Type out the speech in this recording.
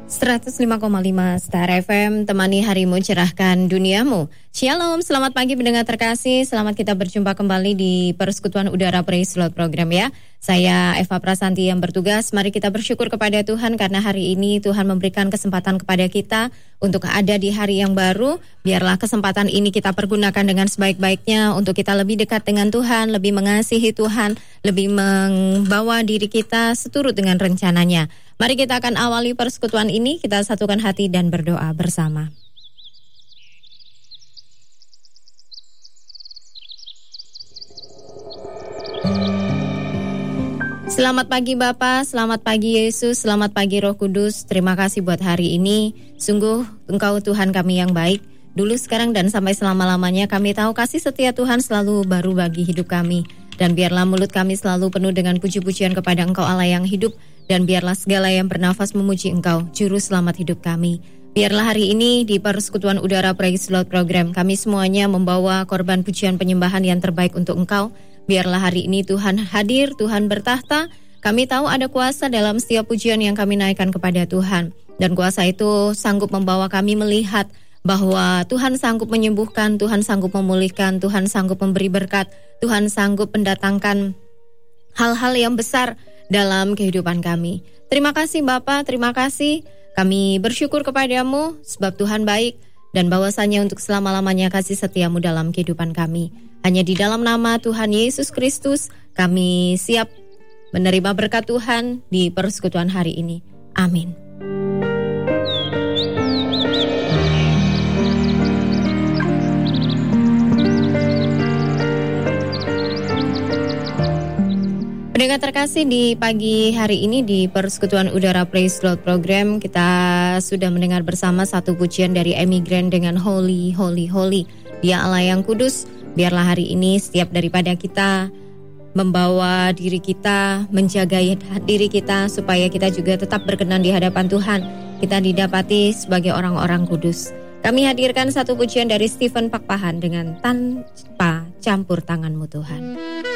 105,5 Star FM, temani harimu, cerahkan duniamu. Shalom, selamat pagi pendengar terkasih. Selamat kita berjumpa kembali di Persekutuan Udara Praise Lord Program ya. Saya Eva Prasanti yang bertugas. Mari kita bersyukur kepada Tuhan karena hari ini Tuhan memberikan kesempatan kepada kita untuk ada di hari yang baru. Biarlah kesempatan ini kita pergunakan dengan sebaik-baiknya untuk kita lebih dekat dengan Tuhan, lebih mengasihi Tuhan, lebih membawa diri kita seturut dengan rencananya. Mari kita akan awali persekutuan ini, kita satukan hati dan berdoa bersama. Selamat pagi Bapa, selamat pagi Yesus, selamat pagi Roh Kudus. Terima kasih buat hari ini. Sungguh Engkau Tuhan kami yang baik. Dulu, sekarang, dan sampai selama-lamanya kami tahu kasih setia Tuhan selalu baru bagi hidup kami. Dan biarlah mulut kami selalu penuh dengan puji-pujian kepada Engkau Allah yang hidup. Dan biarlah segala yang bernafas memuji Engkau, Juru Selamat hidup kami. Biarlah hari ini di Persekutuan Udara Praise Lord Program, kami semuanya membawa korban pujian penyembahan yang terbaik untuk Engkau. Biarlah hari ini Tuhan hadir, Tuhan bertahta. Kami tahu ada kuasa dalam setiap pujian yang kami naikkan kepada Tuhan. Dan kuasa itu sanggup membawa kami melihat bahwa Tuhan sanggup menyembuhkan, Tuhan sanggup memulihkan, Tuhan sanggup memberi berkat, Tuhan sanggup mendatangkan hal-hal yang besar dalam kehidupan kami. Terima kasih Bapa, terima kasih. Kami bersyukur kepadamu sebab Tuhan baik dan bahwasanya untuk selama-lamanya kasih setiamu dalam kehidupan kami. Hanya di dalam nama Tuhan Yesus Kristus kami siap menerima berkat Tuhan di persekutuan hari ini. Amin. Pendengar terkasih, di pagi hari ini di Persekutuan Udara Praise Lord Program kita sudah mendengar bersama satu pujian dari Amy Grant dengan Holy, Holy, Holy. Dia Allah yang kudus. Biarlah hari ini setiap daripada kita membawa diri kita, menjaga diri kita supaya kita juga tetap berkenan di hadapan Tuhan. Kita didapati sebagai orang-orang kudus. Kami hadirkan satu pujian dari Stephen Pakpahan dengan Tanpa Campur Tanganmu Tuhan.